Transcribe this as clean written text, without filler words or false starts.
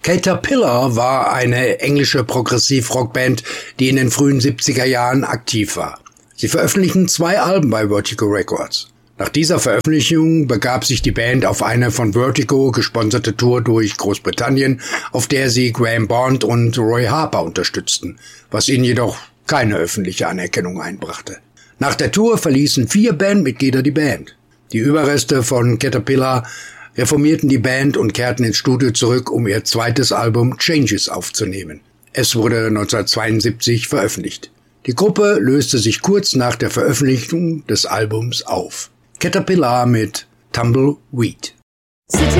Caterpillar war eine englische Progressiv-Rockband, die in den frühen 70er Jahren aktiv war. Sie veröffentlichten 2 Alben bei Vertigo Records. Nach dieser Veröffentlichung begab sich die Band auf eine von Vertigo gesponserte Tour durch Großbritannien, auf der sie Graham Bond und Roy Harper unterstützten, was ihnen jedoch keine öffentliche Anerkennung einbrachte. Nach der Tour verließen 4 Bandmitglieder die Band. Die Überreste von Caterpillar reformierten die Band und kehrten ins Studio zurück, um ihr zweites Album Changes aufzunehmen. Es wurde 1972 veröffentlicht. Die Gruppe löste sich kurz nach der Veröffentlichung des Albums auf. Caterpillar mit Tumbleweed.